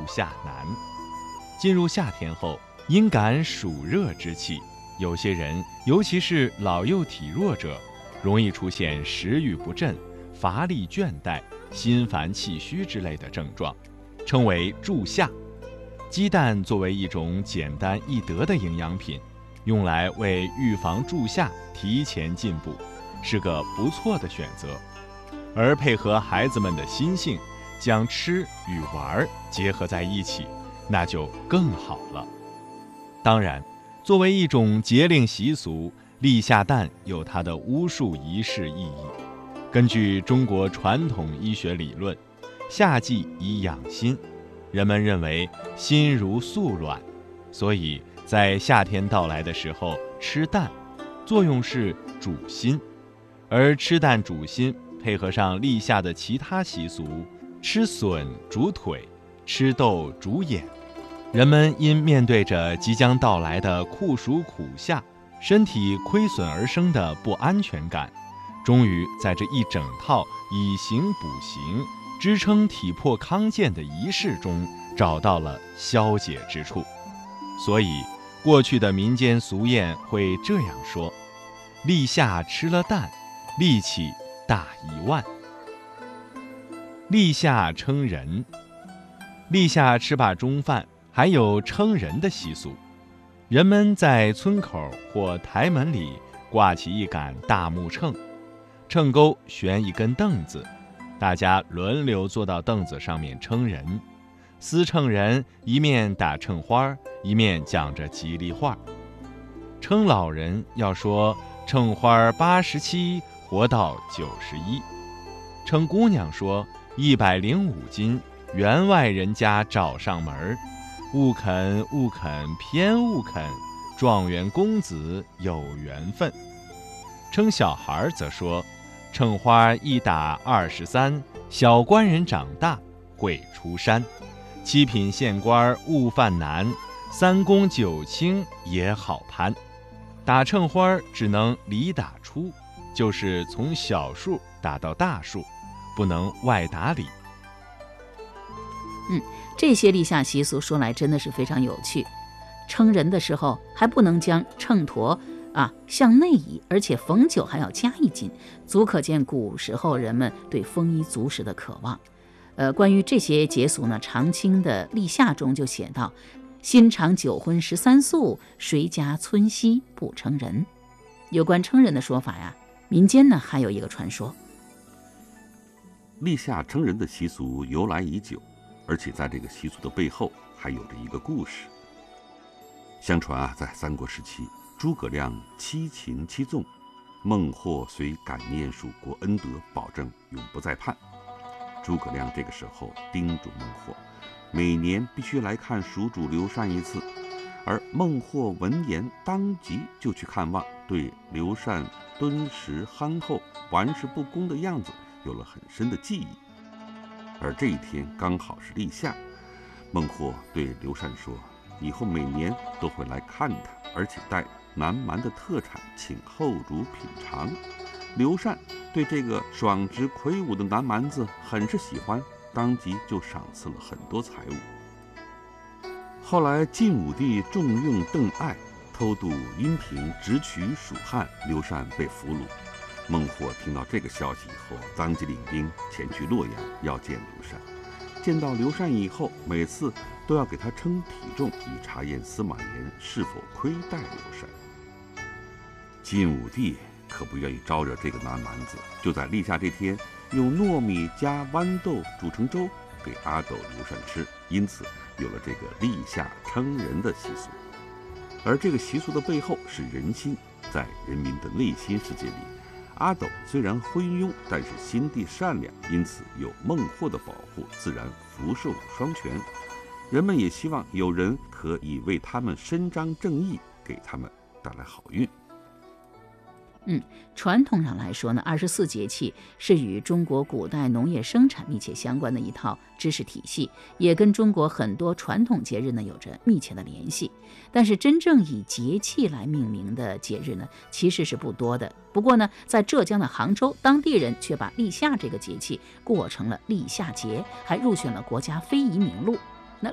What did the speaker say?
夏难。进入夏天后，因感暑热之气，有些人，尤其是老幼体弱者，容易出现食欲不振、乏力倦怠、心烦气虚之类的症状，称为助夏。鸡蛋作为一种简单易得的营养品，用来为预防助夏提前进补，是个不错的选择。而配合孩子们的心性，将吃与玩结合在一起，那就更好了。当然，作为一种节令习俗，立夏蛋有它的巫术仪式意义。根据中国传统医学理论，夏季以养心，人们认为心如素卵，所以在夏天到来的时候吃蛋，作用是主心。而吃蛋主心，配合上立夏的其他习俗，吃笋主腿，吃豆主眼，人们因面对着即将到来的酷暑苦夏，身体亏损而生的不安全感，终于在这一整套以形补形、支撑体魄康健的仪式中找到了消解之处。所以，过去的民间俗谚会这样说：立夏吃了蛋，力气大10000。立夏称人，立夏吃罢中饭，还有称人的习俗。人们在村口或台门里挂起一杆大木秤，秤钩悬一根凳子，大家轮流坐到凳子上面称人。司秤人一面打秤花，一面讲着吉利话。称老人要说秤花87，活到91。称姑娘说105斤，员外人家找上门，勿肯勿肯偏勿肯，状元公子有缘分。称小孩则说秤花一打23，小官人长大会出山。7品县官勿犯难，3公9卿也好攀。打秤花只能里打出，就是从小数打到大数，不能外打里。 这些立夏习俗说来真的是非常有趣。称人的时候还不能将秤砣向内移，而且逢9还要加1斤，足可见古时候人们对丰衣足食的渴望。关于这些节俗呢，长清的立夏中就写道：新尝9荤13素，谁家村西不称人。有关称人的说法呀，民间呢还有一个传说。 立夏称人的习俗由来已久，而且在这个习俗的背后还有着一个故事。相传在三国时期，诸葛亮7擒7纵，孟获虽感念蜀国恩德，保证永不再叛。诸葛亮这个时候叮嘱孟获，每年必须来看蜀主刘禅一次。而孟获闻言，当即就去看望，对刘禅敦实憨厚、玩世不恭的样子有了很深的记忆。而这一天刚好是立夏，孟获对刘禅说，以后每年都会来看他，而且带南蛮的特产请后主品尝。刘禅对这个爽直魁梧的南蛮子很是喜欢，当即就赏赐了很多财物。后来晋武帝重用邓艾，偷渡阴平，直取蜀汉，刘禅被俘虏。孟获听到这个消息以后，当即领兵前去洛阳要见刘禅。见到刘禅以后，每次都要给他称体重，以查验司马炎是否亏待刘禅。晋武帝可不愿意招惹这个南蛮子，就在立夏这天用糯米加豌豆煮成粥给阿斗刘禅吃，因此有了这个立夏称人的习俗。而这个习俗的背后是人心，在人民的内心世界里，阿斗虽然昏庸，但是心地善良，因此有孟获的保护，自然福寿双全。人们也希望有人可以为他们伸张正义，给他们带来好运。 传统上来说呢，24节气是与中国古代农业生产密切相关的一套知识体系，也跟中国很多传统节日呢有着密切的联系。但是真正以节气来命名的节日呢，其实是不多的。不过呢，在浙江的杭州，当地人却把立夏这个节气过成了立夏节，还入选了国家非遗名录。